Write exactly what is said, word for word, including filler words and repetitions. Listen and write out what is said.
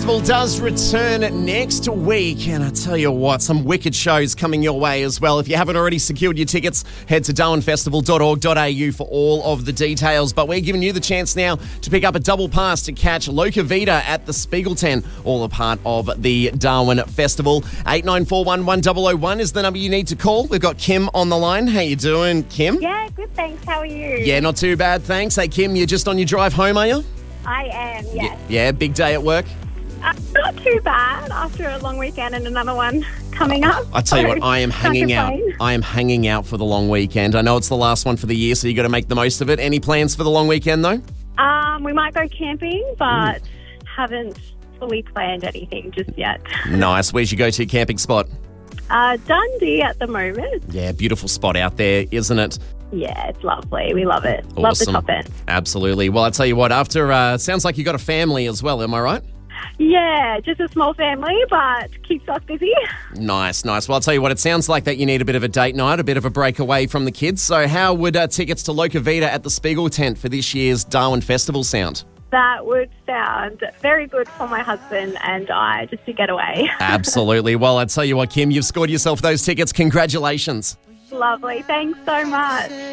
Festival does return next week, and I tell you what, some wicked shows coming your way as well. If you haven't already secured your tickets, head to darwin festival dot org dot a u for all of the details. But we're giving you the chance now to pick up a double pass to catch Loca Vida at the Spiegelten, all a part of the Darwin Festival. eight nine four one, one zero zero one is the number you need to call. We've got Kim on the line. How you doing, Kim? Yeah, good, thanks. How are you? Yeah, not too bad, thanks. Hey, Kim, you're just on your drive home, are you? I am, yes. Yeah, yeah, big day at work. Uh, not too bad after a long weekend and another one coming up. I tell you So, what, I am can't hanging out. complain. I am hanging out for the long weekend. I know it's the last one for the year, so you got to make the most of it. Any plans for the long weekend, though? Um, we might go camping, but haven't fully planned anything just yet. Nice. Where's your go-to camping spot? Uh, Dundee at the moment. Yeah, beautiful spot out there, isn't it? Yeah, it's lovely. We love it. Love the Awesome. top end. Absolutely. Well, I tell you what, after, uh, sounds like you got a family as well, am I right? Yeah, just a small family, but keeps us busy. Nice, nice. Well, I'll tell you what, it sounds like that you need a bit of a date night, a bit of a break away from the kids. So how would uh, tickets to Loca Vida at the Spiegel tent for this year's Darwin Festival sound? That would sound very good for my husband and I, just to get away. Absolutely. Well, I tell you what, Kim, you've scored yourself those tickets. Congratulations. Lovely. Thanks so much.